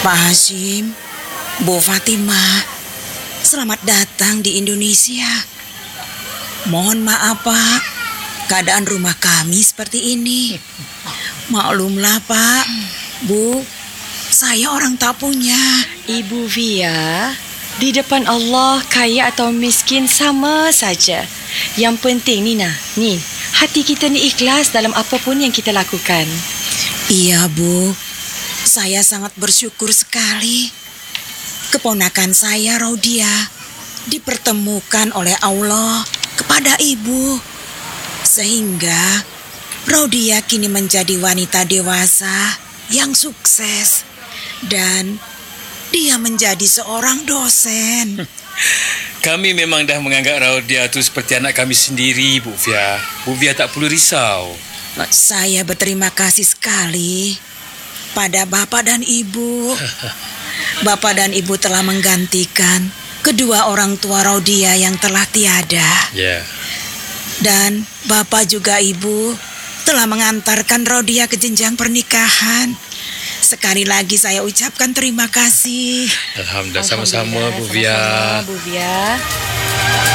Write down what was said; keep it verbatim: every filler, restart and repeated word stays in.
Pak Hashim, Bu Fatimah, selamat datang di Indonesia. Mohon maaf Pak, keadaan rumah kami seperti ini. Maklumlah Pak, Bu, saya orang tak punya. Ibu Via, di depan Allah kaya atau miskin sama saja. Yang penting Nina, ni hati kita ni ikhlas dalam apapun yang kita lakukan. Iya Bu, saya sangat bersyukur sekali. Keponakan saya Raudia dipertemukan oleh Allah kepada Ibu, sehingga Raudia kini menjadi wanita dewasa yang sukses dan dia menjadi seorang dosen. Kami memang dah menganggap Raudia tu seperti anak kami sendiri, Bu Fia. Bu Fia tak perlu risau. Saya berterima kasih sekali pada Bapak dan Ibu. Bapak dan Ibu telah menggantikan kedua orang tua Raudia yang telah tiada. Ya. Yeah. Dan Bapak juga Ibu telah mengantarkan Raudia ke jenjang pernikahan. Sekali lagi saya ucapkan terima kasih. Alhamdulillah, sama-sama Bu Alhamdulillah, Fia. sama-sama, Bu Via.